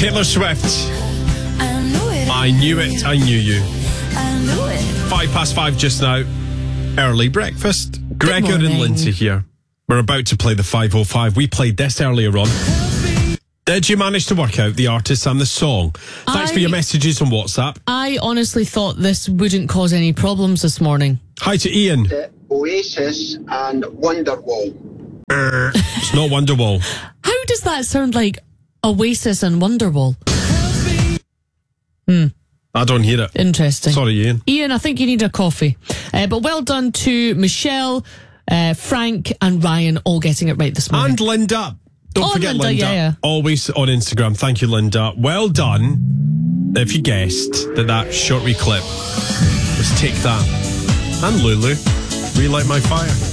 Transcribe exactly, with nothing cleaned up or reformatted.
Taylor Swift. I knew it. I knew it. I knew you. I knew it. Five past five just now. Early breakfast. Gregor and morning. Lindsay here. We're about to play the five oh five. We played this earlier on. Did you manage to work out the artist and the song? Thanks I- for your messages on WhatsApp. I honestly thought this wouldn't cause any problems this morning. Hi to Ian. Oasis and Wonderwall. It's not Wonderwall. How does that sound like Oasis and Wonderwall? Hmm. I don't hear it. Interesting. Sorry, Ian. Ian, I think you need a coffee. Uh, but well done to Michelle, uh, Frank, and Ryan, all getting it right this morning. And Linda. Don't Oh, forget Linda, Linda. yeah, yeah. Always on Instagram. Thank you, Linda. Well done. If you guessed that that short wee clip was Take That. And Lulu, Relight My Fire.